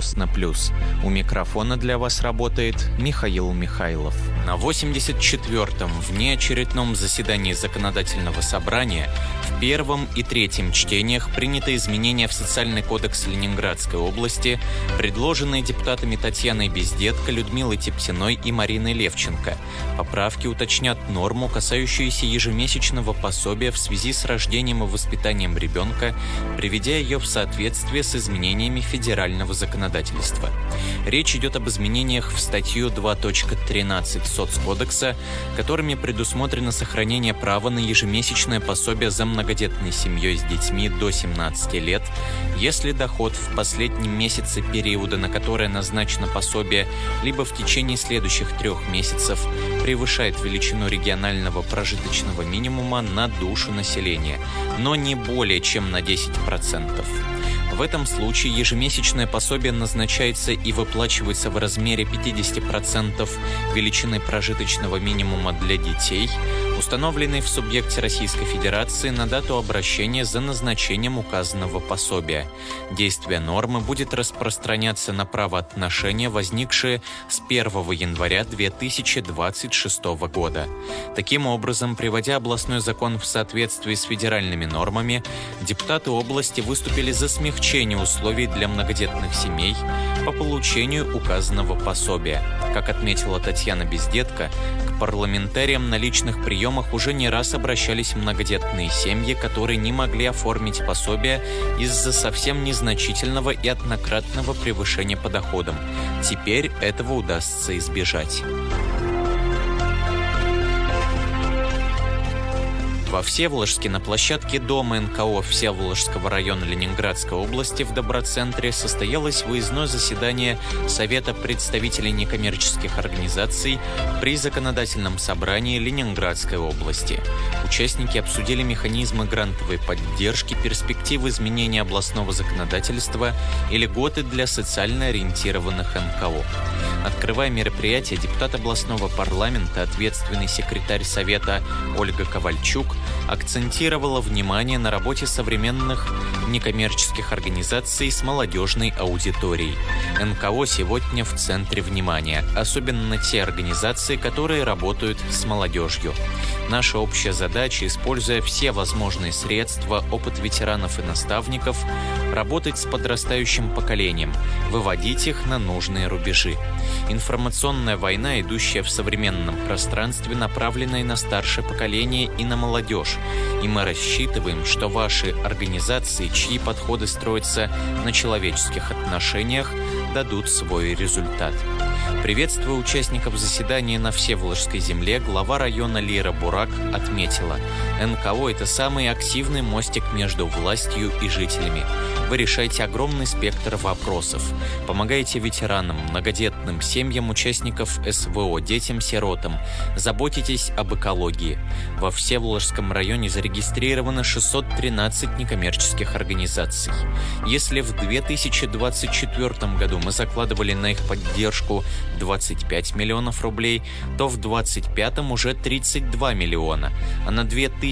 «Вопрос на плюс». У микрофона для вас работает Михаил Михайлов. На 84-м внеочередном заседании Законодательного собрания в первом и третьем чтениях приняты изменения в Социальный кодекс Ленинградской области, предложенные депутатами Татьяной Бездетко, Людмилой Тептиной и Мариной Левченко. Поправки уточнят норму, касающуюся ежемесячного пособия в связи с рождением и воспитанием ребенка, приведя ее в соответствие с изменениями федерального законодательства. Речь идет об изменениях в статью 2.13 Соцкодекса, которыми предусмотрено сохранение права на ежемесячное пособие за многодетной семьей с детьми до 17 лет, если доход в последнем месяце периода, на которое назначено пособие, либо в течение следующих 3 месяцев превышает величину регионального прожиточного минимума на душу населения, но не более чем на 10%. В этом случае ежемесячное пособие назначается и выплачивается в размере 50% величины прожиточного минимума для детей, установленной в субъекте Российской Федерации на дату обращения за назначением указанного пособия. Действие нормы будет распространяться на правоотношения, возникшие с 1 января 2026 года. Таким образом, приводя областной закон в соответствии с федеральными нормами, депутаты области выступили за смягчение условий для многодетных семей по получению указанного пособия. Как отметила Татьяна Бездетко, к парламентариям на личных приемах уже не раз обращались многодетные семьи, которые не могли оформить пособие из-за совсем незначительного и однократного превышения по доходам. Теперь этого удастся избежать. Во Всеволожске на площадке дома НКО Всеволожского района Ленинградской области в Доброцентре состоялось выездное заседание Совета представителей некоммерческих организаций при Законодательном собрании Ленинградской области. Участники обсудили механизмы грантовой поддержки, перспективы изменения областного законодательства и льготы для социально ориентированных НКО. Открывая мероприятие, депутат областного парламента, ответственный секретарь Совета Ольга Ковальчук, акцентировала внимание на работе современных некоммерческих организаций с молодежной аудиторией. НКО сегодня в центре внимания, особенно те организации, которые работают с молодежью. Наша общая задача, используя все возможные средства, опыт ветеранов и наставников, работать с подрастающим поколением, выводить их на нужные рубежи. Информационная война, идущая в современном пространстве, направленная на старшее поколение и на молодежь. И мы рассчитываем, что ваши организации, чьи подходы строятся на человеческих отношениях, дадут свой результат. Приветствуя участников заседания на Всеволожской земле, глава района Лира Бурак отметила: НКО – это самый активный мостик между властью и жителями. Вы решаете огромный спектр вопросов, помогаете ветеранам, многодетным семьям участников СВО, детям-сиротам, заботитесь об экологии. Во Всеволожском районе зарегистрировано 613 некоммерческих организаций. Если в 2024 году мы закладывали на их поддержку 25 миллионов рублей, то в 2025 уже 32 миллиона, а на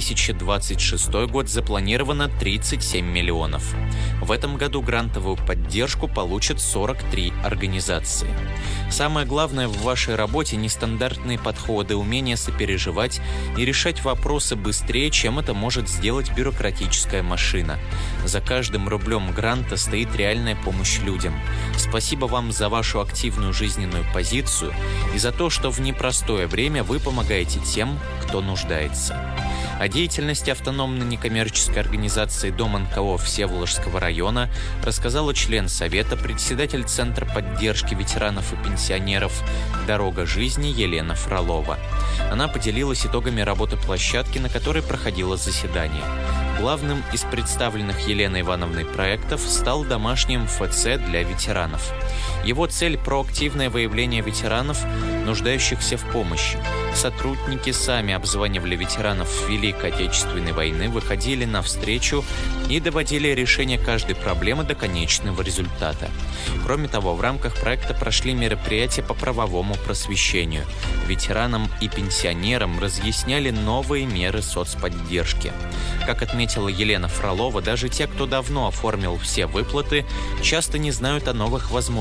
2026 год запланировано 37 миллионов. В этом году грантовую поддержку получат 43 организации. Самое главное в вашей работе – нестандартные подходы, умение сопереживать и решать вопросы быстрее, чем это может сделать бюрократическая машина. За каждым рублем гранта стоит реальная помощь людям. Спасибо вам за вашу активную жизненную позицию и за то, что в непростое время вы помогаете тем, кто нуждается. О деятельности автономной некоммерческой организации Дом НКО Всеволожского района рассказала член Совета, председатель Центра поддержки ветеранов и пенсионеров «Дорога жизни» Елена Фролова. Она поделилась итогами работы площадки, на которой проходило заседание. Главным из представленных Еленой Ивановной проектов стал домашний МФЦ для ветеранов. Его цель – проактивное выявление ветеранов, нуждающихся в помощи. Сотрудники сами обзванивали ветеранов Великой Отечественной войны, выходили навстречу и доводили решение каждой проблемы до конечного результата. Кроме того, в рамках проекта прошли мероприятия по правовому просвещению. Ветеранам и пенсионерам разъясняли новые меры соцподдержки. Как отметила Елена Фролова, даже те, кто давно оформил все выплаты, часто не знают о новых возможностях